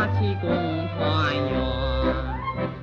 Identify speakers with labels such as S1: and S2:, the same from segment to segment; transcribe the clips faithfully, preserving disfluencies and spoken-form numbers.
S1: 发起共团圆。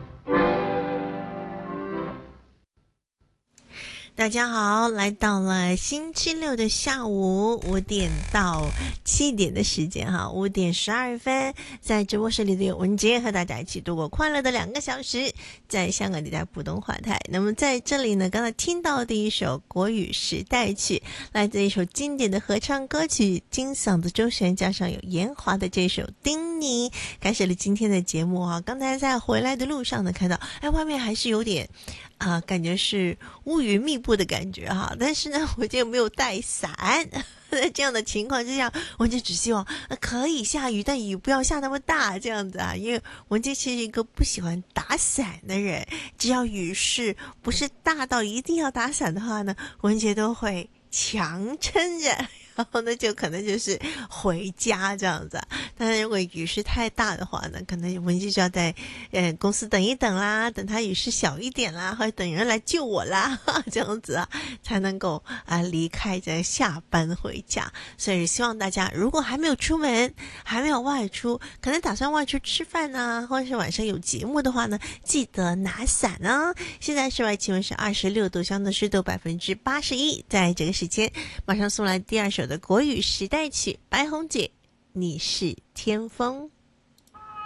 S2: 大家好，来到了星期六的下午五点到七点的时间哈，五点十二分，在直播室里的有文杰和大家一起度过快乐的两个小时，在香港地带普通话台。那么在这里呢，刚才听到的一首国语时代曲，来自一首经典的合唱歌曲，金嗓子周璇加上有严华的这首《叮咛》，开始了今天的节目啊。刚才在回来的路上呢，看到哎，外面还是有点。啊、呃，感觉是乌云密布的感觉哈，但是呢，我今天没有带伞。在这样的情况之下，文杰只希望、呃、可以下雨，但雨不要下那么大，这样子啊，因为文杰其实是一个不喜欢打伞的人，只要雨势不是大到一定要打伞的话呢，文杰都会强撑着。然后呢，就可能就是回家这样子。但是如果雨势太大的话呢，可能文姬就要在呃公司等一等啦，等它雨势小一点啦，或者等人来救我啦，这样子啊，才能够啊、呃、离开再下班回家。所以希望大家如果还没有出门，还没有外出，可能打算外出吃饭啊，或者是晚上有节目的话呢，记得拿伞啊。现在室外气温是二十六度，相对湿度百分之八十一。在这个时间，马上送来第二首的国语时代曲，白红姐，你是天风。